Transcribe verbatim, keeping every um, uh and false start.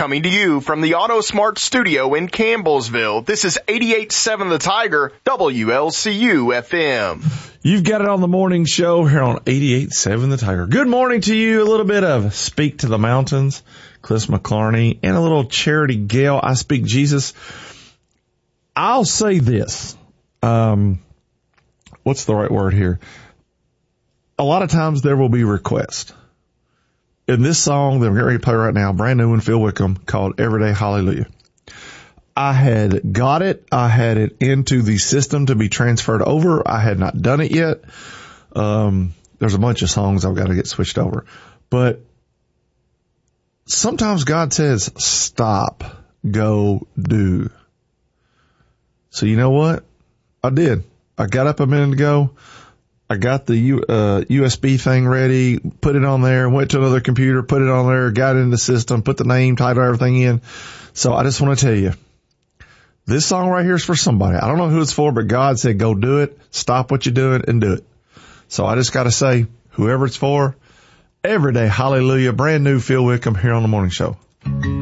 Coming to you from the AutoSmart studio in Campbellsville, this is eighty-eight point seven The Tiger, W L C U F M. You've got it on the morning show here on eighty-eight point seven The Tiger. Good morning to you. A little bit of Speak to the Mountains, Cliff McClarney, and a little Charity Gale, I Speak Jesus. I'll say this. Um, what's the right word here? A lot of times there will be requests. In this song that we're getting ready to play right now, brand new one, Phil Wickham, called Everyday Hallelujah. I had got it. I had it into the system to be transferred over. I had not done it yet. Um, there's a bunch of songs I've got to get switched over. But sometimes God says, stop, go, do. So you know what? I did. I got up a minute ago. I got the U, uh, U S B thing ready, put it on there, went to another computer, put it on there, got it in the system, put the name, title, everything in. So I just want to tell you, this song right here is for somebody. I don't know who it's for, but God said, go do it, stop what you're doing and do it. So I just got to say, whoever it's for, everyday hallelujah, brand new Phil Wickham here on the morning show.